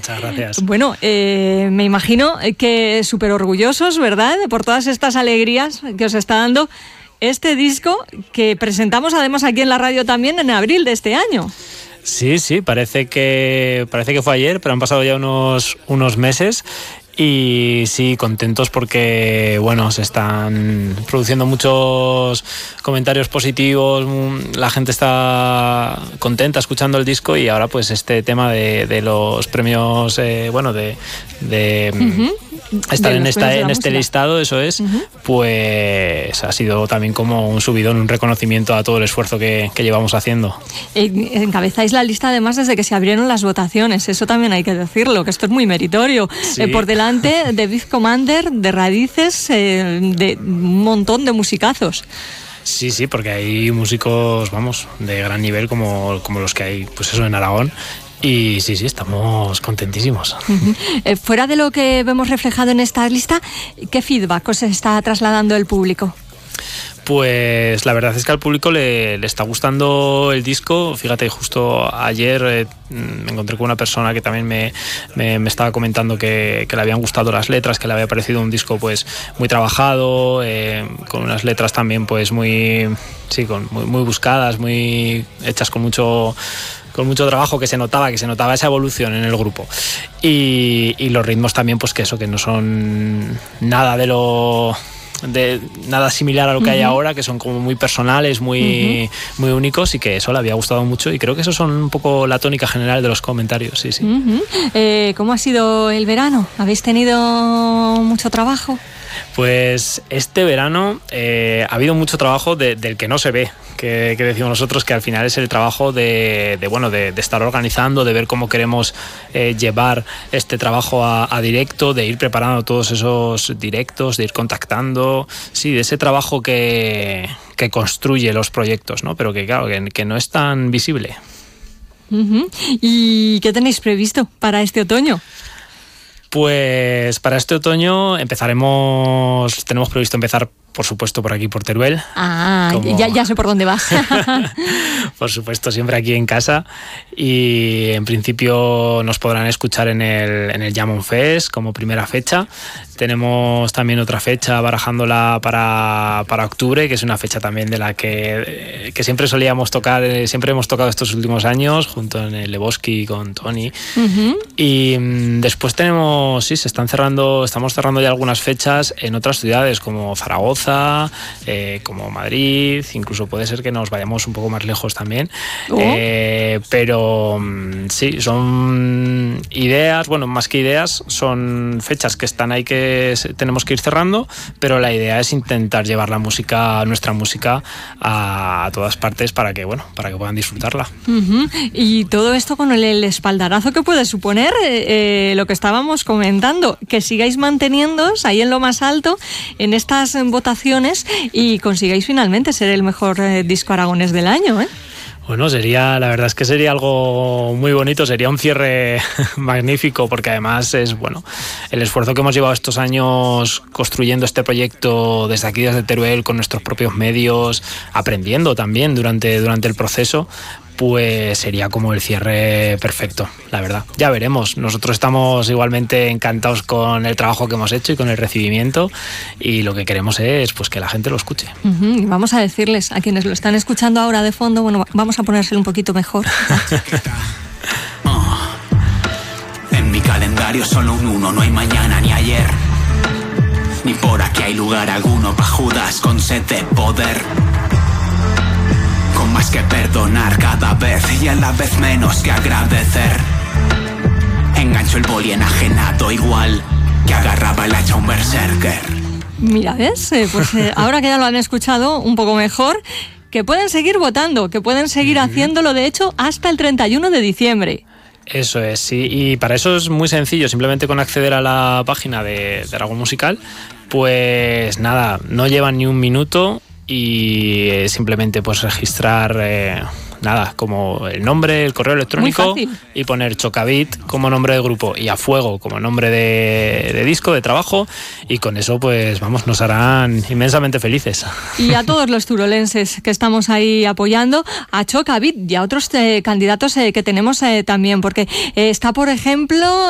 Muchas gracias. Bueno, me imagino que súper orgullosos, ¿verdad?, por todas estas alegrías que os está dando este disco que presentamos además aquí en la radio también en abril de este año. Sí, parece que fue ayer, pero han pasado ya unos meses. Y sí, contentos porque, bueno, se están produciendo muchos comentarios positivos, la gente está contenta escuchando el disco, y ahora pues este tema de los premios, de estar en este listado, eso es, pues ha sido también como un subidón, un reconocimiento a todo el esfuerzo que llevamos haciendo. Encabezáis la lista además desde que se abrieron las votaciones, eso también hay que decirlo, que esto es muy meritorio. Sí. Por delante de Big Commander, de Radices, de un montón de musicazos. Sí, porque hay músicos, vamos, de gran nivel como los que hay, pues eso, en Aragón. Y sí, estamos contentísimos. Fuera de lo que vemos reflejado en esta lista, ¿qué feedback os está trasladando el público? Pues la verdad es que al público le está gustando el disco. Fíjate, justo ayer me encontré con una persona que también me estaba comentando que le habían gustado las letras, que le había parecido un disco pues muy trabajado, con unas letras también pues muy buscadas, muy hechas con mucho trabajo, que se notaba esa evolución en el grupo, y los ritmos también pues que no son nada de nada similar a lo que hay ahora, que son como muy personales, muy únicos, y que eso le había gustado mucho, y creo que esos son un poco la tónica general de los comentarios. Sí. ¿Cómo ha sido el verano? ¿Habéis tenido mucho trabajo? Pues este verano ha habido mucho trabajo del que no se ve, que decimos nosotros, que al final es el trabajo de estar organizando, de ver cómo queremos llevar este trabajo a directo, de ir preparando todos esos directos, de ir contactando, de ese trabajo que construye los proyectos, ¿no? Pero que claro, que no es tan visible. ¿Y qué tenéis previsto para este otoño? Pues para este otoño tenemos previsto empezar, por supuesto, por aquí, por Teruel. Ya sé por dónde vas. Por supuesto, siempre aquí en casa. Y en principio nos podrán escuchar en el Jam On Fest como primera fecha. Tenemos también otra fecha barajándola para octubre, que es una fecha también de la que siempre solíamos tocar, siempre hemos tocado estos últimos años, junto en el Lebowski con Tony. Y después estamos cerrando ya algunas fechas en otras ciudades como Zaragoza, como Madrid, incluso puede ser que nos vayamos un poco más lejos también. Pero sí, son ideas, más que ideas, son fechas que están ahí que tenemos que ir cerrando, pero la idea es intentar llevar nuestra música a todas partes para que puedan disfrutarla. Y todo esto con el espaldarazo que puede suponer lo que estábamos comentando, que sigáis manteniéndoos ahí en lo más alto en estas votaciones y consigáis finalmente ser el mejor disco aragonés del año, ¿eh? Bueno, la verdad es que sería algo muy bonito, sería un cierre magnífico, porque además es el esfuerzo que hemos llevado estos años construyendo este proyecto desde aquí, desde Teruel, con nuestros propios medios, aprendiendo también durante el proceso, pues sería como el cierre perfecto, la verdad. Ya veremos, nosotros estamos igualmente encantados con el trabajo que hemos hecho y con el recibimiento, y lo que queremos es pues que la gente lo escuche. Vamos a decirles a quienes lo están escuchando ahora de fondo, vamos a ponérselo un poquito mejor. En mi calendario solo un 1, no hay mañana ni ayer, ni por aquí hay lugar alguno pa' Judas con sed de poder, con más que perdonar cada vez y a la vez menos que agradecer. Engancho el boli enajenado igual que agarraba el hacha un berserker. Mira, ¿ves? Ahora que ya lo han escuchado un poco mejor, que pueden seguir votando, que pueden seguir haciéndolo, de hecho, hasta el 31 de diciembre. Eso es, sí, y para eso es muy sencillo, simplemente con acceder a la página de Aragón Musical, pues nada, no llevan ni un minuto, y simplemente pues registrar como el nombre, el correo electrónico, y poner Chocabit como nombre de grupo y A Fuego como nombre de disco, de trabajo, y con eso pues nos harán inmensamente felices. Y a todos los turolenses que estamos ahí apoyando a Chocabit y a otros candidatos que tenemos también, porque está, por ejemplo,